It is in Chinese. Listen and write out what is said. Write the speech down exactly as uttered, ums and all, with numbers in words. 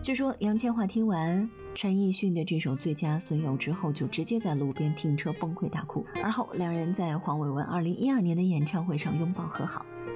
据说杨千嬅听完陈奕迅的这首《最佳损友》之后，就直接在路边停车崩溃大哭，而后两人在黄伟文二零一二年的演唱会上拥抱和好。